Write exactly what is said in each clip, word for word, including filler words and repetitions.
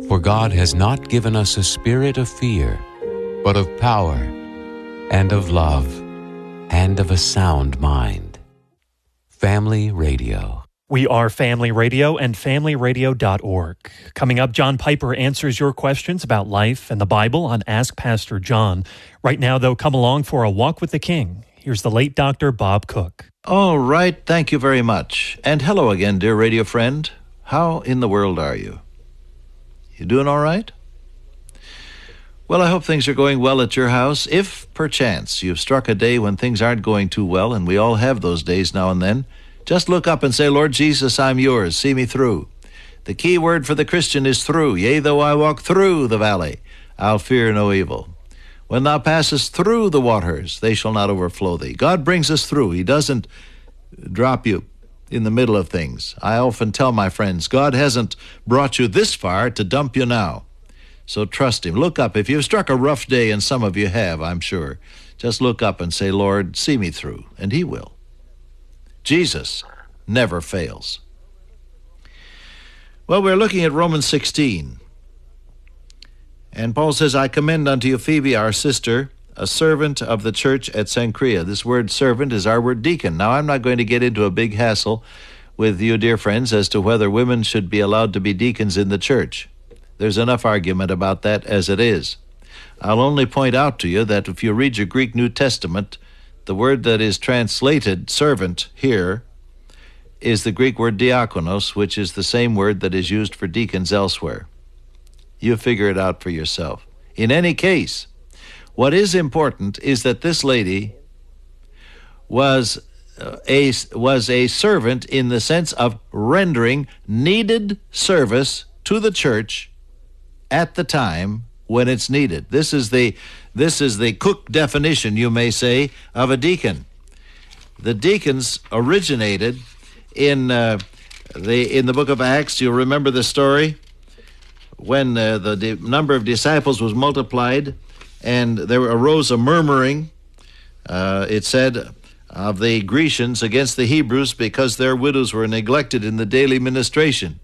For God has not given us a spirit of fear, but of power, and of love, and of a sound mind. Family Radio. We are Family Radio and family radio dot org. Coming up, John Piper answers your questions about life and the Bible on Ask Pastor John. Right now, though, come along for a walk with the King. Here's the late Doctor Bob Cook. All right, thank you very much. And hello again, dear radio friend. How in the world are you? You doing all right? Well, I hope things are going well at your house. If, perchance, you've struck a day when things aren't going too well, and we all have those days now and then, just look up and say, Lord Jesus, I'm yours. See me through. The key word for the Christian is through. Yea, though I walk through the valley, I'll fear no evil. When thou passest through the waters, they shall not overflow thee. God brings us through. He doesn't drop you in the middle of things. I often tell my friends, God hasn't brought you this far to dump you now. So trust him. Look up. If you've struck a rough day, and some of you have, I'm sure, just look up and say, Lord, see me through, and he will. Jesus never fails. Well, we're looking at Romans sixteen. And Paul says, I commend unto you Phoebe, our sister, a servant of the church at Cenchrea. This word servant is our word deacon. Now, I'm not going to get into a big hassle with you, dear friends, as to whether women should be allowed to be deacons in the church. There's enough argument about that as it is. I'll only point out to you that if you read your Greek New Testament, the word that is translated servant here is the Greek word diakonos, which is the same word that is used for deacons elsewhere. You figure it out for yourself. In any case, what is important is that this lady was uh, a, was a servant in the sense of rendering needed service to the church at the time when it's needed. This is the this is the Cook definition, you may say, of a deacon. The deacons originated in uh, the in the book of Acts. You'll remember the story when uh, the di- number of disciples was multiplied, and there arose a murmuring. Uh, it said of the Grecians against the Hebrews because their widows were neglected in the daily ministration.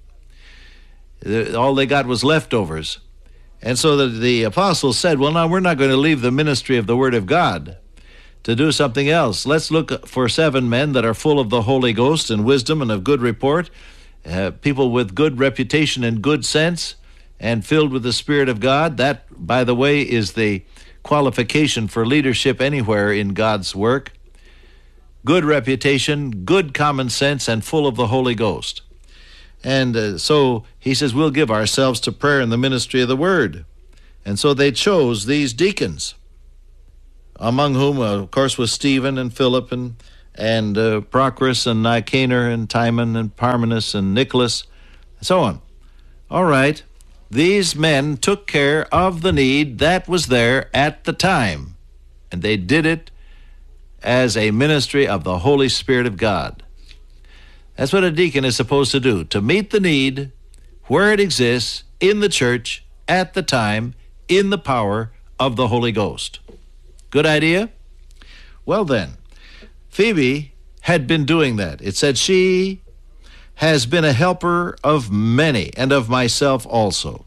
All they got was leftovers. And so the, the apostles said, well, now we're not going to leave the ministry of the Word of God to do something else. Let's look for seven men that are full of the Holy Ghost and wisdom and of good report, uh, people with good reputation and good sense, and filled with the Spirit of God. That, by the way, is the qualification for leadership anywhere in God's work. Good reputation, good common sense, and full of the Holy Ghost. And uh, so he says, we'll give ourselves to prayer and the ministry of the word. And so they chose these deacons, among whom, uh, of course, was Stephen and Philip and, and uh, Prochorus and Nicanor and Timon and Parmenas and Nicholas, and so on. All right, these men took care of the need that was there at the time, and they did it as a ministry of the Holy Spirit of God. That's what a deacon is supposed to do, to meet the need where it exists in the church at the time in the power of the Holy Ghost. Good idea? Well then, Phoebe had been doing that. It said she has been a helper of many and of myself also.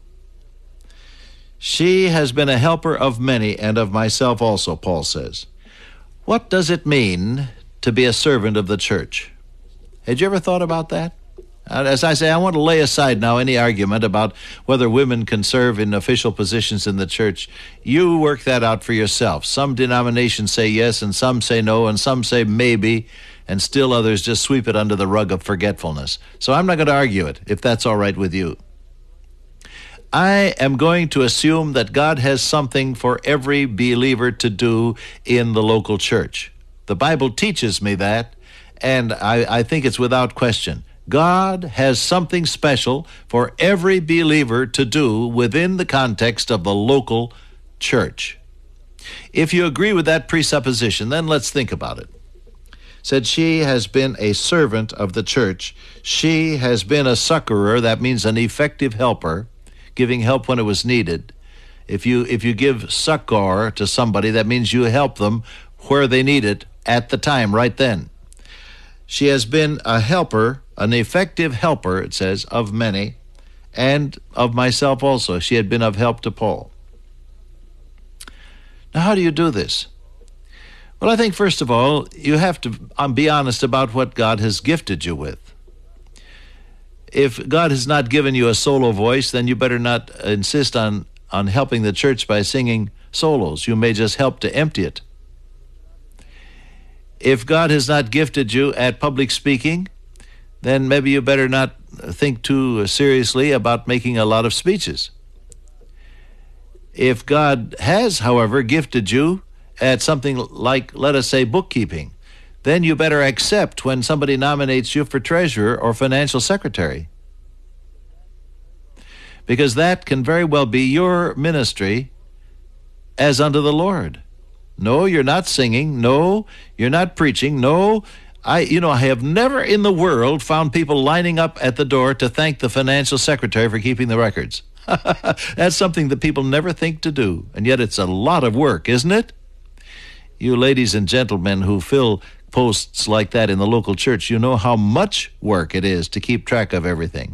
She has been a helper of many and of myself also, Paul says. What does it mean to be a servant of the church? Had you ever thought about that? As I say, I want to lay aside now any argument about whether women can serve in official positions in the church. You work that out for yourself. Some denominations say yes, and some say no, and some say maybe, and still others just sweep it under the rug of forgetfulness. So I'm not going to argue it, if that's all right with you. I am going to assume that God has something for every believer to do in the local church. The Bible teaches me that, and I, I think it's without question. God has something special for every believer to do within the context of the local church. If you agree with that presupposition, then let's think about it. Said she has been a servant of the church. She has been a succorer. That means an effective helper, giving help when it was needed. If you if you give succor to somebody, that means you help them where they need it at the time, right then. She has been a helper, an effective helper, it says, of many, and of myself also. She had been of help to Paul. Now, how do you do this? Well, I think, first of all, you have to um, be honest about what God has gifted you with. If God has not given you a solo voice, then you better not insist on, on helping the church by singing solos. You may just help to empty it. If God has not gifted you at public speaking, then maybe you better not think too seriously about making a lot of speeches. If God has, however, gifted you at something like, let us say, bookkeeping, then you better accept when somebody nominates you for treasurer or financial secretary. Because that can very well be your ministry as unto the Lord. No, you're not singing. No, you're not preaching. No, I, you know, I have never in the world found people lining up at the door to thank the financial secretary for keeping the records. That's something that people never think to do, and yet it's a lot of work, isn't it? You ladies and gentlemen who fill posts like that in the local church, you know how much work it is to keep track of everything.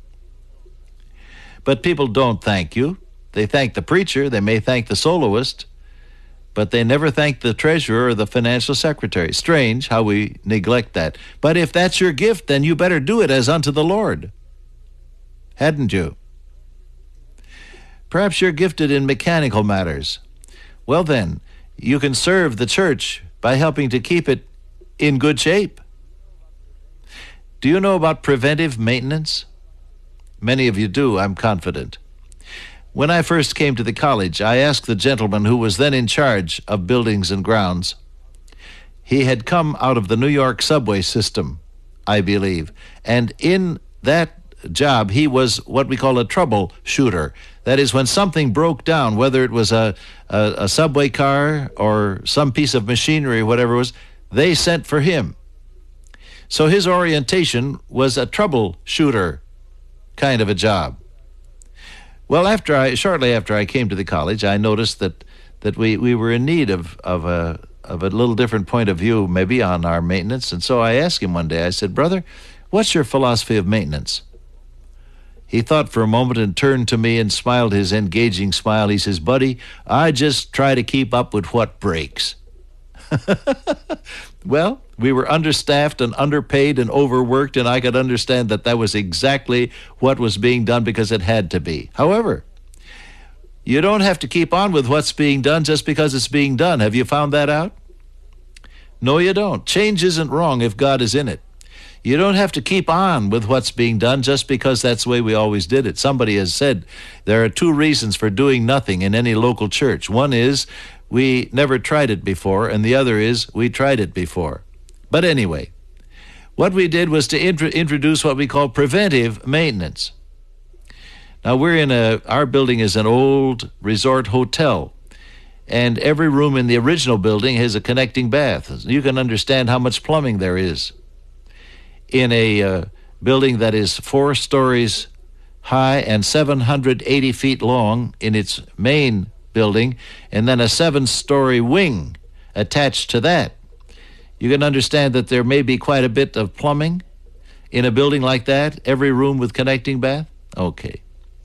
But people don't thank you. They thank the preacher, they may thank the soloist, but they never thank the treasurer or the financial secretary. Strange how we neglect that. But if that's your gift, then you better do it as unto the Lord. Hadn't you? Perhaps you're gifted in mechanical matters. Well then, you can serve the church by helping to keep it in good shape. Do you know about preventive maintenance? Many of you do, I'm confident. When I first came to the college, I asked the gentleman who was then in charge of buildings and grounds. He had come out of the New York subway system, I believe, and in that job, he was what we call a troubleshooter. That is, when something broke down, whether it was a, a, a subway car or some piece of machinery, whatever it was, they sent for him. So his orientation was a troubleshooter kind of a job. Well, after I, shortly after I came to the college, I noticed that, that we, we were in need of, of, a, of a little different point of view maybe on our maintenance. And so I asked him one day, I said, "Brother, what's your philosophy of maintenance?" He thought for a moment and turned to me and smiled his engaging smile. He says, "Buddy, I just try to keep up with what breaks." Well, we were understaffed and underpaid and overworked, and I could understand that that was exactly what was being done because it had to be. However, you don't have to keep on with what's being done just because it's being done. Have you found that out? No, you don't. Change isn't wrong if God is in it. You don't have to keep on with what's being done just because that's the way we always did it. Somebody has said there are two reasons for doing nothing in any local church. One is we never tried it before, and the other is we tried it before. But anyway, what we did was to int- introduce what we call preventive maintenance. Now, we're in a, our building is an old resort hotel, and every room in the original building has a connecting bath. You can understand how much plumbing there is in a uh, building that is four stories high and seven hundred eighty feet long in its main building, and then a seven-story wing attached to that. You can understand that there may be quite a bit of plumbing in a building like that, every room with connecting bath? Okay.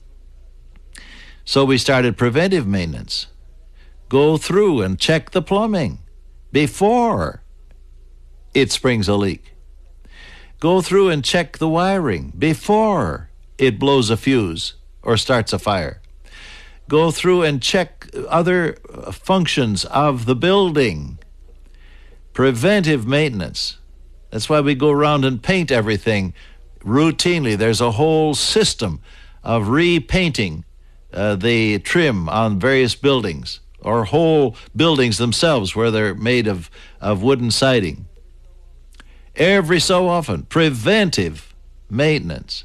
So we started preventive maintenance. Go through and check the plumbing before it springs a leak. Go through and check the wiring before it blows a fuse or starts a fire. Go through and check other functions of the building. Preventive maintenance. That's why we go around and paint everything routinely. There's a whole system of repainting uh, the trim on various buildings, or whole buildings themselves where they're made of, of wooden siding. Every so often, preventive maintenance.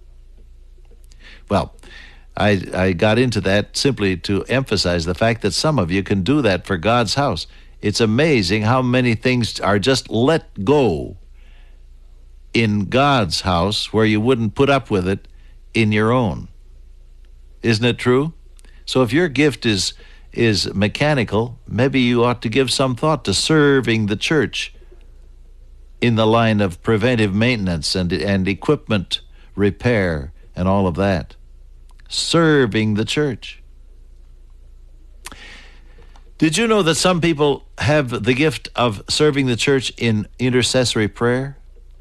Well, I, I got into that simply to emphasize the fact that some of you can do that for God's house. It's amazing how many things are just let go in God's house where you wouldn't put up with it in your own. Isn't it true? So if your gift is is mechanical, maybe you ought to give some thought to serving the church in the line of preventive maintenance and and equipment repair and all of that. Serving the church. Did you know that some people have the gift of serving the church in intercessory prayer?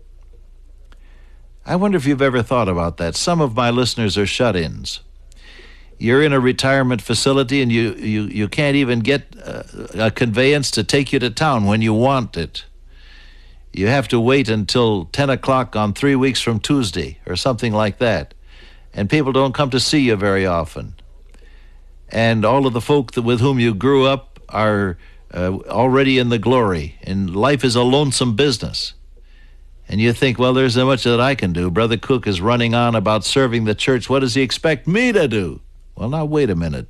I wonder if you've ever thought about that. Some of my listeners are shut-ins. You're in a retirement facility and you, you, you can't even get a, a conveyance to take you to town when you want it. You have to wait until ten o'clock on three weeks from Tuesday or something like that. And people don't come to see you very often. And all of the folk that, with whom you grew up are uh, already in the glory. And life is a lonesome business. And you think, well, there's not much that I can do. Brother Cook is running on about serving the church. What does he expect me to do? Well, now, wait a minute.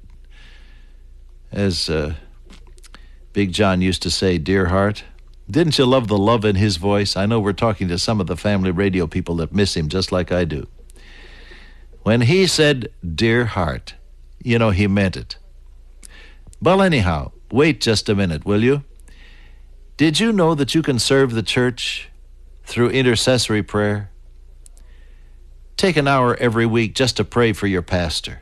As uh, Big John used to say, dear heart, didn't you love the love in his voice? I know we're talking to some of the family radio people that miss him just like I do. When he said, dear heart, you know, he meant it. Well, anyhow, wait just a minute, will you? Did you know that you can serve the church through intercessory prayer? Take an hour every week just to pray for your pastor.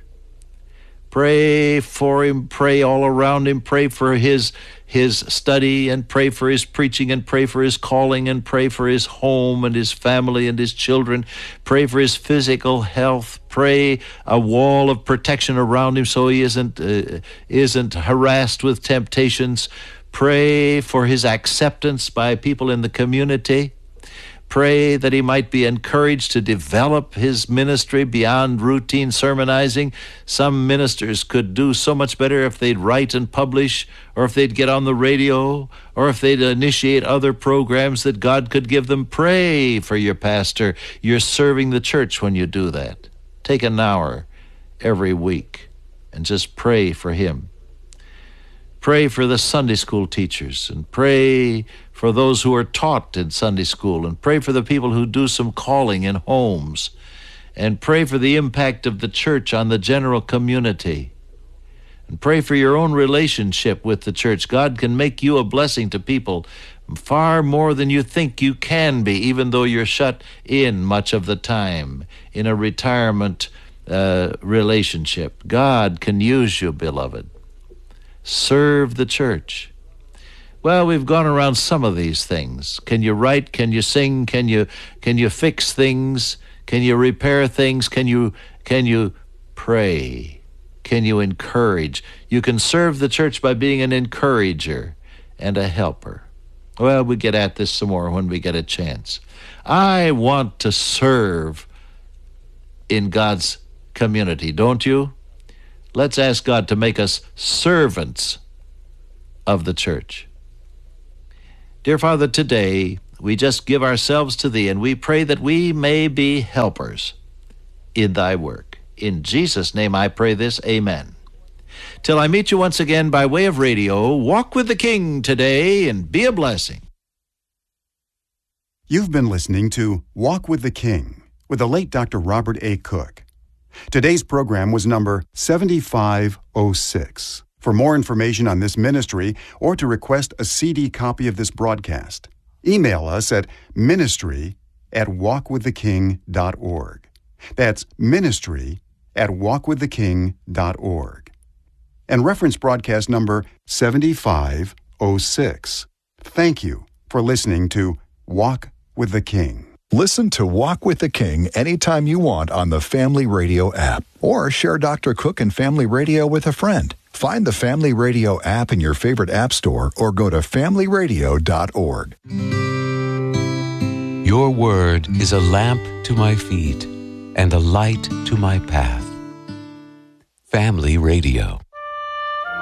Pray for him, pray all around him, pray for his his study, and pray for his preaching, and pray for his calling, and pray for his home and his family and his children. Pray for his physical health. Pray a wall of protection around him so he isn't uh, isn't harassed with temptations. Pray for his acceptance by people in the community. Pray that he might be encouraged to develop his ministry beyond routine sermonizing. Some ministers could do so much better if they'd write and publish, or if they'd get on the radio, or if they'd initiate other programs that God could give them. Pray for your pastor. You're serving the church when you do that. Take an hour every week and just pray for him. Pray for the Sunday school teachers, and pray for those who are taught in Sunday school, and pray for the people who do some calling in homes, and pray for the impact of the church on the general community, and pray for your own relationship with the church. God can make you a blessing to people far more than you think you can be, even though you're shut in much of the time in a retirement uh, relationship. God can use you, beloved. Serve the church. Well, we've gone around some of these things. Can you write? Can you sing? Can you can you fix things? Can you repair things? Can you can you pray? Can you encourage? You can serve the church by being an encourager and a helper. Well, we get at this some more when we get a chance. I want to serve in God's community, don't you? Let's ask God to make us servants of the church. Dear Father, today we just give ourselves to Thee, and we pray that we may be helpers in Thy work. In Jesus' name I pray this, amen. Till I meet you once again by way of radio, walk with the King today and be a blessing. You've been listening to Walk with the King with the late Doctor Robert A. Cook. Today's program was number seventy-five oh six. For more information on this ministry or to request a C D copy of this broadcast, email us at ministry at walk with the king dot org. That's ministry at walk with the king dot org. And reference broadcast number seventy-five oh six. Thank you for listening to Walk with the King. Listen to Walk with the King anytime you want on the Family Radio app, or share Doctor Cook and Family Radio with a friend. Find the Family Radio app in your favorite app store or go to family radio dot org. Your word is a lamp to my feet and a light to my path. Family Radio.